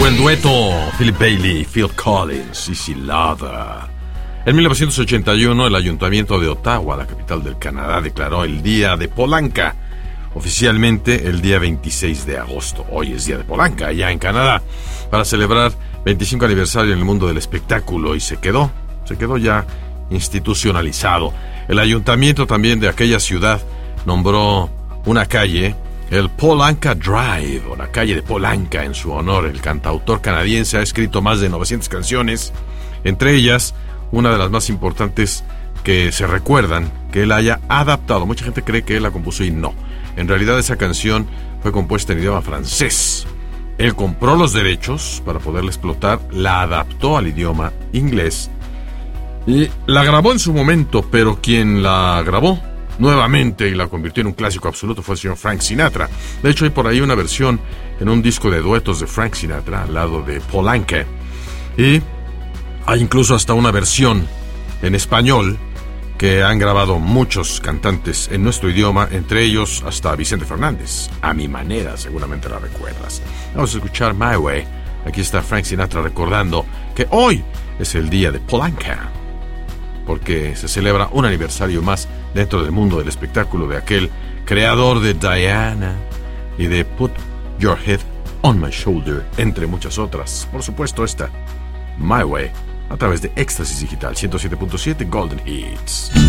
Buen dueto, Philip Bailey, Phil Collins, Easy Lover. En 1981, el Ayuntamiento de Ottawa, la capital del Canadá, declaró el Día de Polanca, oficialmente el día 26 de agosto. Hoy es Día de Polanca, allá en Canadá, para celebrar 25 aniversario en el mundo del espectáculo, y se quedó ya institucionalizado. El ayuntamiento también de aquella ciudad nombró una calle, el Polanca Drive, o la calle de Polanca, en su honor. El cantautor canadiense ha escrito más de 900 canciones, entre ellas una de las más importantes que se recuerdan que él haya adaptado. Mucha gente cree que él la compuso y no. En realidad esa canción fue compuesta en idioma francés. Él compró los derechos para poderla explotar, la adaptó al idioma inglés y la grabó en su momento, pero quien la grabó nuevamente y la convirtió en un clásico absoluto fue el señor Frank Sinatra. De hecho, hay por ahí una versión en un disco de duetos de Frank Sinatra al lado de Polanca, y hay incluso hasta una versión en español que han grabado muchos cantantes en nuestro idioma, entre ellos hasta Vicente Fernández. A mi manera, seguramente la recuerdas. Vamos a escuchar My Way. Aquí está Frank Sinatra recordando que hoy es el día de Polanca, porque se celebra un aniversario más dentro del mundo del espectáculo de aquel creador de Diana y de Put Your Head on My Shoulder, entre muchas otras. Por supuesto, esta, My Way, a través de Éxtasis Digital 107.7 Golden Hits.